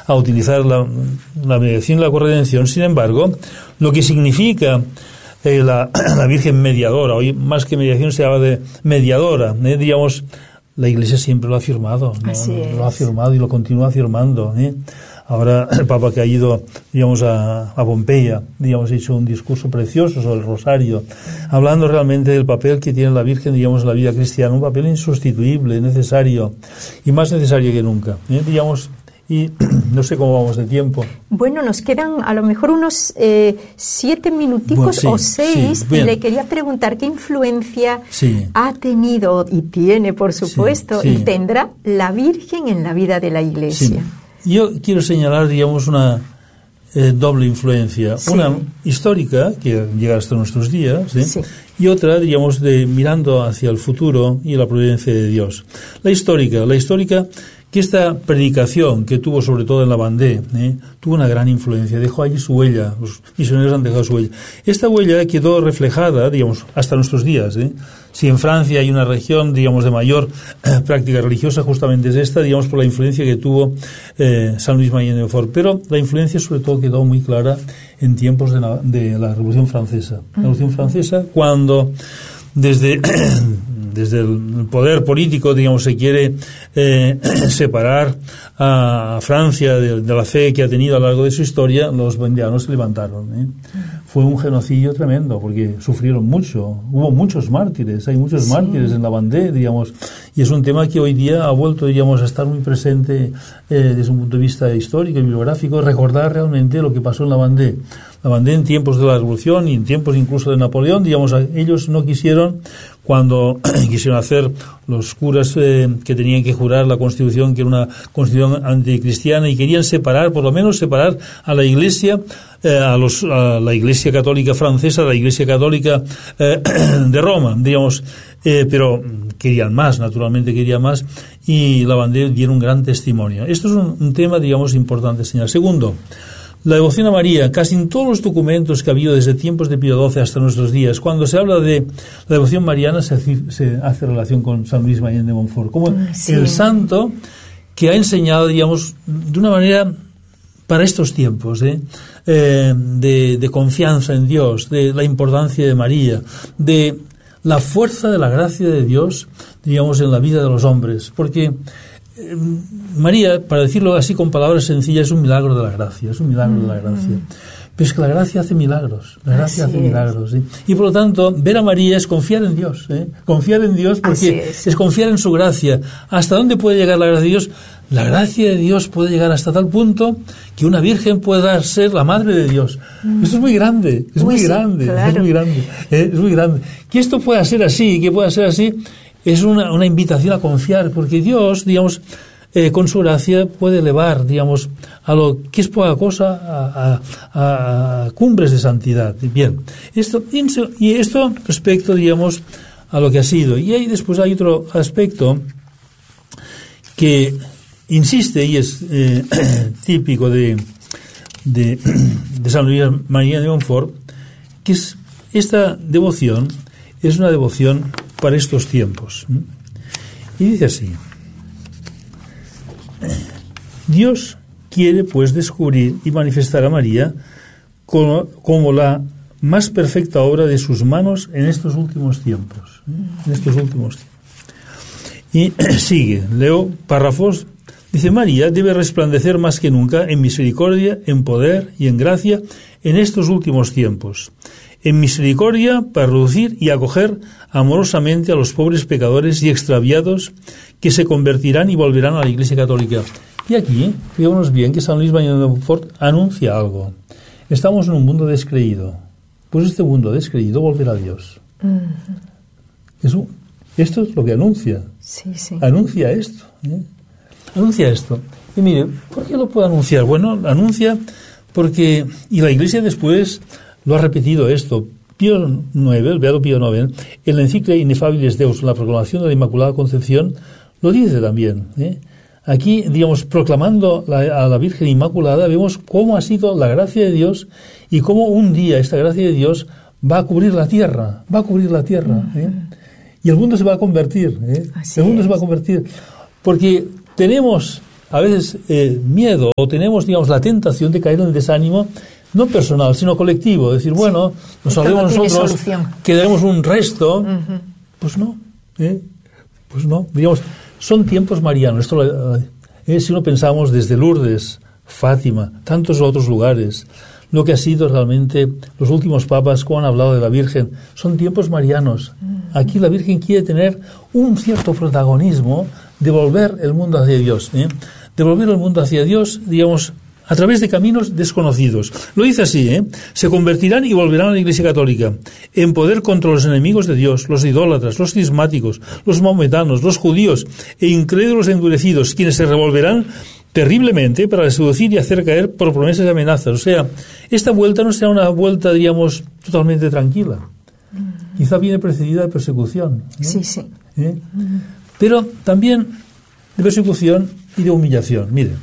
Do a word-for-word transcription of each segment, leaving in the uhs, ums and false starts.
a utilizar la, la mediación y la corredención. Sin embargo, lo que significa eh, la, la Virgen mediadora, hoy más que mediación se habla de mediadora, ¿eh? Digamos, la Iglesia siempre lo ha afirmado, ¿no? Así es. Lo ha afirmado y lo continúa afirmando, ¿eh? Ahora el Papa que ha ido, digamos, a, a Pompeya, digamos, ha hecho un discurso precioso sobre el rosario, hablando realmente del papel que tiene la Virgen, digamos, en la vida cristiana, un papel insustituible, necesario, y más necesario que nunca, ¿eh? Digamos, y no sé cómo vamos de tiempo. Bueno, nos quedan a lo mejor unos eh, siete minuticos Bueno, sí, o seis, sí, y le quería preguntar qué influencia sí. ha tenido y tiene, por supuesto, sí, sí. y tendrá la Virgen en la vida de la Iglesia. Sí. Yo quiero señalar, digamos, una eh, doble influencia. Sí. Una histórica, que llega hasta nuestros días, ¿eh? Sí. Y otra, digamos, de mirando hacia el futuro y la providencia de Dios. La histórica, la histórica que esta predicación que tuvo sobre todo en la Vendée, ¿eh? tuvo una gran influencia, dejó allí su huella, los misioneros han dejado su huella. Esta huella quedó reflejada, digamos, hasta nuestros días, ¿eh? Si en Francia hay una región, digamos, de mayor eh, práctica religiosa, justamente es esta, digamos, por la influencia que tuvo eh, San Luis María de Montfort. Pero la influencia sobre todo quedó muy clara en tiempos de la, de la Revolución Francesa. La Revolución Francesa, cuando desde desde el poder político, digamos, se quiere eh, separar a Francia de, de la fe que ha tenido a lo largo de su historia, los vendianos se levantaron, ¿eh? Fue un genocidio tremendo, porque sufrieron mucho, hubo muchos mártires, hay muchos sí. mártires en la Vendée, digamos, y es un tema que hoy día ha vuelto, digamos, a estar muy presente eh, desde un punto de vista histórico y bibliográfico, recordar realmente lo que pasó en la Vendée. La Vendée en tiempos de la Revolución y en tiempos incluso de Napoleón, digamos, ellos no quisieron, cuando quisieron hacer los curas eh, que tenían que jurar la Constitución, que era una Constitución anticristiana, y querían separar, por lo menos separar a la Iglesia, eh, a, los, a la Iglesia Católica francesa, a la Iglesia Católica eh, de Roma, digamos, eh, pero querían más, naturalmente querían más, y la Vendée dieron un gran testimonio. Esto es un, un tema, digamos, importante señalar. Segundo, la devoción a María, casi en todos los documentos que ha habido desde tiempos de Pío doce hasta nuestros días, cuando se habla de la devoción mariana, se, se hace relación con San Luis María de Montfort, como sí. el santo que ha enseñado, digamos, de una manera para estos tiempos, ¿eh? Eh, de, de confianza en Dios, de la importancia de María, de la fuerza de la gracia de Dios, digamos, en la vida de los hombres, porque María, para decirlo así con palabras sencillas, es un milagro de la gracia, es un milagro de la gracia. Pero es que la gracia hace milagros, la gracia así hace milagros. ¿Sí? Y por lo tanto, ver a María es confiar en Dios, ¿eh? Confiar en Dios porque es. es confiar en su gracia. ¿Hasta dónde puede llegar la gracia de Dios? La gracia de Dios puede llegar hasta tal punto que una virgen pueda ser la madre de Dios. Mm. Eso es muy grande, es muy, muy grande, sí, claro. es muy grande, ¿eh? es muy grande. Que esto pueda ser así, que pueda ser así, es una, una invitación a confiar, porque Dios, digamos, eh, con su gracia puede elevar, digamos, a lo que es poca cosa, a, a, a cumbres de santidad. Bien, esto, y esto respecto, digamos, a lo que ha sido. Y ahí después hay otro aspecto que insiste y es eh, típico de, de, de San Luis María de Montfort, que es esta devoción, es una devoción para estos tiempos. Y dice así: Dios quiere pues descubrir y manifestar a María como, como la más perfecta obra de sus manos en estos últimos tiempos. En estos últimos tiempos. Y sigue, leo párrafos. Dice: María debe resplandecer más que nunca en misericordia, en poder y en gracia en estos últimos tiempos. En misericordia para reducir y acoger amorosamente a los pobres pecadores y extraviados que se convertirán y volverán a la Iglesia Católica. Y aquí, fijémonos bien que San Luis María de Montfort anuncia algo. Estamos en un mundo descreído. Pues este mundo descreído volverá a Dios. Uh-huh. Eso, esto es lo que anuncia. Sí, sí. Anuncia esto. ¿eh? Anuncia esto. Y mire, ¿por qué lo puede anunciar? Bueno, anuncia porque, y la Iglesia después lo ha repetido esto. Pío nueve, el Beato Pío nueve, en la encíclica Inefabilis Deus, la proclamación de la Inmaculada Concepción, lo dice también. ¿eh? Aquí, digamos, proclamando la, a la Virgen Inmaculada, vemos cómo ha sido la gracia de Dios y cómo un día esta gracia de Dios va a cubrir la tierra, va a cubrir la tierra. ¿eh? Y el mundo se va a convertir. ¿eh? El mundo es. se va a convertir. Porque tenemos a veces eh, miedo o tenemos, digamos, la tentación de caer en el desánimo, no personal, sino colectivo. Decir, bueno, nos salvemos no nosotros, quedaremos un resto. Uh-huh. Pues no, ¿eh? Pues no. Digamos, son tiempos marianos. Esto, eh, si no pensamos desde Lourdes, Fátima, tantos otros lugares, lo que ha sido realmente los últimos papas, como han hablado de la Virgen, son tiempos marianos. Aquí la Virgen quiere tener un cierto protagonismo, devolver el mundo hacia Dios, ¿eh? devolver el mundo hacia Dios, digamos, a través de caminos desconocidos. Lo dice así, ¿eh? Se convertirán y volverán a la Iglesia Católica en poder contra los enemigos de Dios, los idólatras, los cismáticos, los maometanos, los judíos e incrédulos endurecidos, quienes se revolverán terriblemente para seducir y hacer caer por promesas y amenazas. O sea, esta vuelta no será una vuelta, diríamos, totalmente tranquila. Mm. Quizá viene precedida de persecución, ¿eh? Sí, sí. ¿Eh? Mm. Pero también de persecución y de humillación. Mire,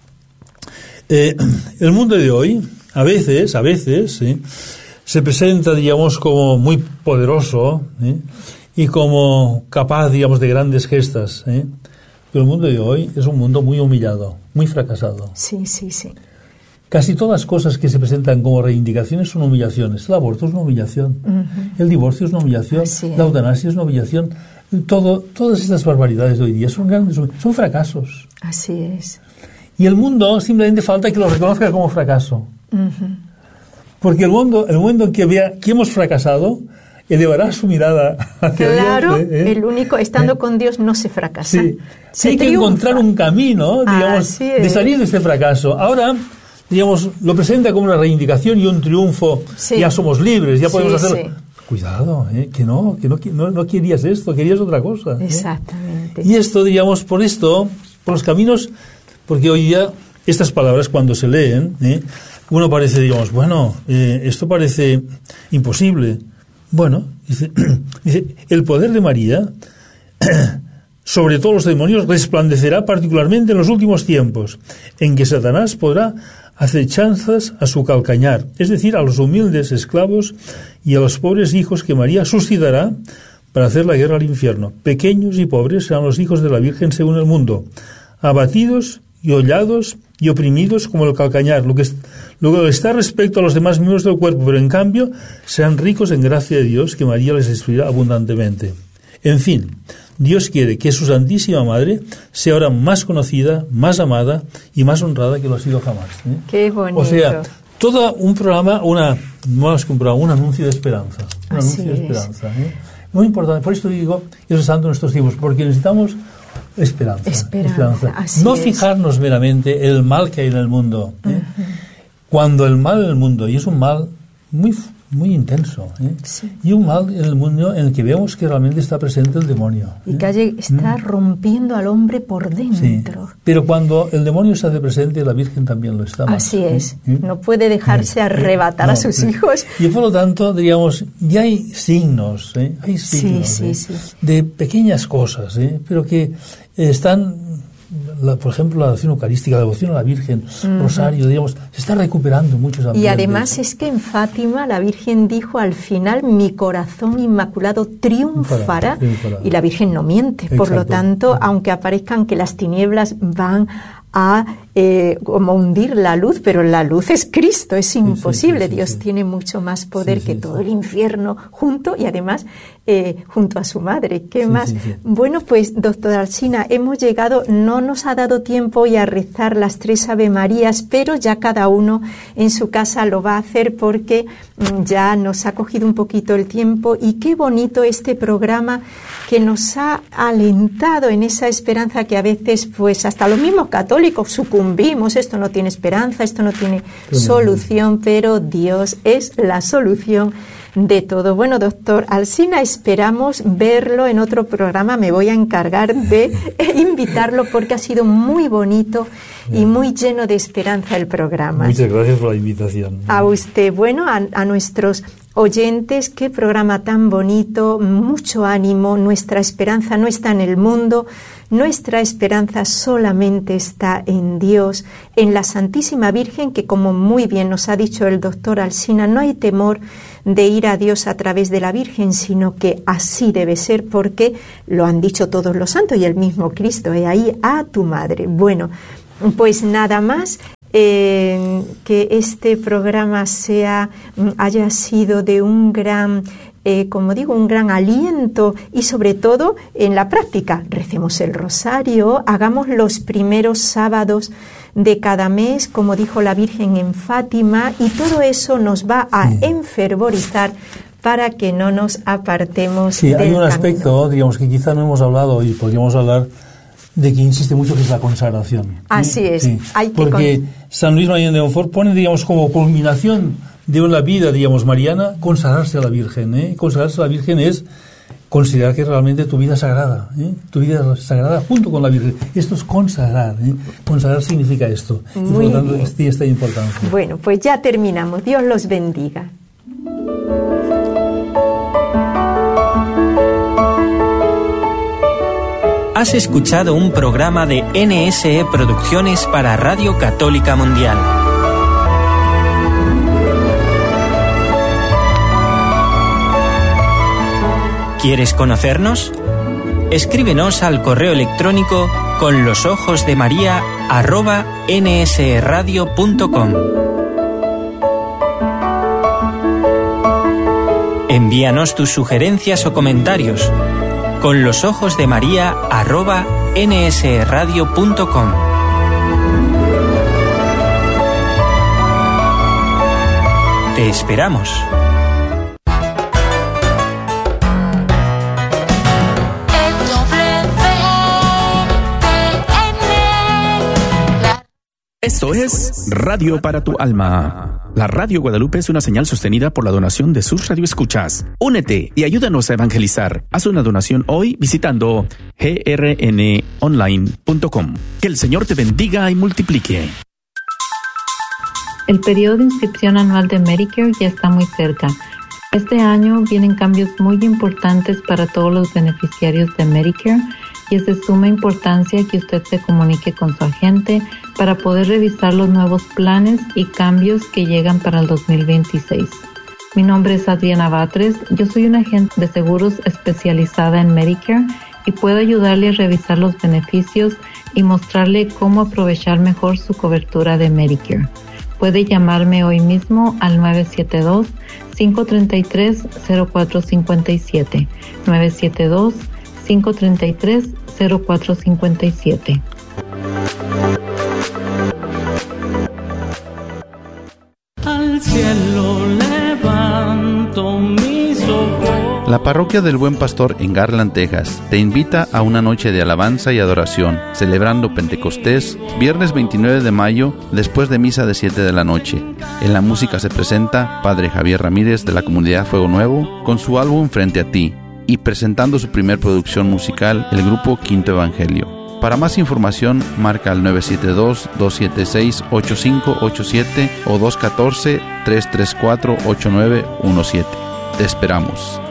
eh, el mundo de hoy, a veces, a veces, ¿eh? se presenta, digamos, como muy poderoso, ¿eh? y como capaz, digamos, de grandes gestas, ¿eh? Pero el mundo de hoy es un mundo muy humillado, muy fracasado. Sí, sí, sí. Casi todas las cosas que se presentan como reivindicaciones son humillaciones. El aborto es una humillación, uh-huh. el divorcio es una humillación, la eutanasia es una humillación. Todo, todas estas barbaridades de hoy día son grandes, son fracasos. Así es. Y el mundo simplemente falta que lo reconozca como fracaso. Uh-huh. Porque el mundo, el mundo que vea que hemos fracasado, elevará su mirada hacia claro, Dios. Claro, ¿eh? el único, estando ¿Eh? con Dios no se fracasa. Sí, se hay triunfa. Que encontrar un camino, digamos, de salir de este fracaso. Ahora, digamos, lo presenta como una reivindicación y un triunfo. Sí. Ya somos libres, ya podemos sí, hacerlo. Sí. Cuidado, ¿eh? que, no, que no, no, no querías esto, querías otra cosa. ¿eh? Exactamente. Y esto, digamos, por esto, por los caminos, porque hoy día estas palabras cuando se leen, ¿eh? uno parece, digamos, bueno, eh, esto parece imposible. Bueno, dice, dice, el poder de María sobre todos los demonios resplandecerá particularmente en los últimos tiempos, en que Satanás podrá hacer chanzas a su calcañar, es decir, a los humildes esclavos y a los pobres hijos que María suscitará para hacer la guerra al infierno. Pequeños y pobres serán los hijos de la Virgen según el mundo, abatidos y hollados y oprimidos como el calcañar, lo que, lo que está respecto a los demás miembros del cuerpo, pero en cambio serán ricos en gracia de Dios, que María les instruirá abundantemente. En fin, Dios quiere que su Santísima Madre sea ahora más conocida, más amada y más honrada que lo ha sido jamás. ¿eh? Qué bonito. O sea, todo un programa, una, más que un programa, un anuncio de esperanza. Un Así anuncio es. de esperanza. ¿eh? Muy importante, por esto digo, es santo en estos tiempos, porque necesitamos esperanza. Esperanza. esperanza. No es. fijarnos meramente en el mal que hay en el mundo. ¿eh? Uh-huh. Cuando el mal en el mundo, y es un mal muy, muy intenso, ¿eh? sí. y un mal en el mundo en el que vemos que realmente está presente el demonio. ¿eh? Y que está mm. rompiendo al hombre por dentro. Sí. Pero cuando el demonio se hace presente, la Virgen también lo está más. Así es. ¿eh? No puede dejarse ¿eh? arrebatar no, a sus sí. hijos. Y por lo tanto, diríamos, ya hay signos, ¿eh? hay signos sí, ¿eh? sí, sí. de pequeñas cosas, ¿eh? pero que están... La, por ejemplo, la devoción eucarística, la devoción a la Virgen, uh-huh. rosario, digamos, se está recuperando muchos ambientes. Y además es que en Fátima la Virgen dijo al final, mi corazón inmaculado triunfará, triunfará. Y la Virgen no miente. Exacto. Por lo tanto, uh-huh. aunque aparezcan que las tinieblas van a eh, como hundir la luz, pero la luz es Cristo, es imposible. Sí, sí, sí, Dios sí. tiene mucho más poder sí, que sí, todo sí. el infierno junto y además eh, junto a su madre. ¿Qué sí, más? Sí, sí. Bueno, pues, doctora Alsina, hemos llegado, no nos ha dado tiempo hoy a rezar las tres Ave Marías, pero ya cada uno en su casa lo va a hacer porque mm, ya nos ha cogido un poquito el tiempo y qué bonito este programa que nos ha alentado en esa esperanza que a veces, pues, hasta los mismos católicos sucumbimos, esto no tiene esperanza, esto no tiene solución, pero Dios es la solución de todo. Bueno, doctor Alsina, esperamos verlo en otro programa. Me voy a encargar de invitarlo porque ha sido muy bonito y muy lleno de esperanza el programa. Muchas gracias por la invitación. A usted, bueno, a, a nuestros oyentes, qué programa tan bonito, mucho ánimo, nuestra esperanza no está en el mundo, nuestra esperanza solamente está en Dios, en la Santísima Virgen, que como muy bien nos ha dicho el doctor Alsina, no hay temor de ir a Dios a través de la Virgen, sino que así debe ser, porque lo han dicho todos los santos y el mismo Cristo, he ahí a tu madre. Bueno, Pues nada más. Eh, que este programa sea, haya sido de un gran, eh, como digo, un gran aliento y sobre todo en la práctica. Recemos el rosario, hagamos los primeros sábados de cada mes, como dijo la Virgen en Fátima, y todo eso nos va a sí. enfervorizar para que no nos apartemos sí, del hay un camino. aspecto, digamos, que quizá no hemos hablado y podríamos hablar de que insiste mucho, que es la consagración. Así ¿sí? es. Sí. Hay que Porque con... San Luis María de Montfort pone, digamos, como culminación de una vida, digamos, mariana, consagrarse a la Virgen. ¿eh? Consagrarse a la Virgen es considerar que realmente tu vida es sagrada, ¿eh? tu vida es sagrada junto con la Virgen. Esto es consagrar. ¿eh? Consagrar significa esto. Muy y por lo tanto, bien. tiene esta importancia. Bueno, pues ya terminamos. Dios los bendiga. Has escuchado un programa de N S E Producciones para Radio Católica Mundial. ¿Quieres conocernos? Escríbenos al correo electrónico con los ojos de María arroba nsradio punto com. Envíanos tus sugerencias o comentarios con los ojos de María arroba nsradio punto com. Te esperamos. Esto es Radio para tu Alma. La Radio Guadalupe es una señal sostenida por la donación de sus radioescuchas. Únete y ayúdanos a evangelizar. Haz una donación hoy visitando g r n online punto com. Que el Señor te bendiga y multiplique. El periodo de inscripción anual de Medicare ya está muy cerca. Este año vienen cambios muy importantes para todos los beneficiarios de Medicare y es de suma importancia que usted se comunique con su agente para poder revisar los nuevos planes y cambios que llegan para el dos mil veintiséis. Mi nombre es Adriana Batres, yo soy una agente de seguros especializada en Medicare y puedo ayudarle a revisar los beneficios y mostrarle cómo aprovechar mejor su cobertura de Medicare. Puede llamarme hoy mismo al nueve siete dos, cinco tres tres, cero cuatro cinco siete, nueve siete dos, cinco tres tres, cero cuatro cinco siete. Al cielo levanto mis ojos. La Parroquia del Buen Pastor en Garland, Texas, te invita a una noche de alabanza y adoración, celebrando Pentecostés, viernes veintinueve de mayo, después de misa de siete de la noche. En la música se presenta Padre Javier Ramírez de la Comunidad Fuego Nuevo, con su álbum Frente a Ti, y presentando su primer producción musical, el grupo Quinto Evangelio. Para más información, marca al nueve siete dos, dos siete seis, ocho cinco ocho siete o dos uno cuatro, tres tres cuatro, ocho nueve uno siete. Te esperamos.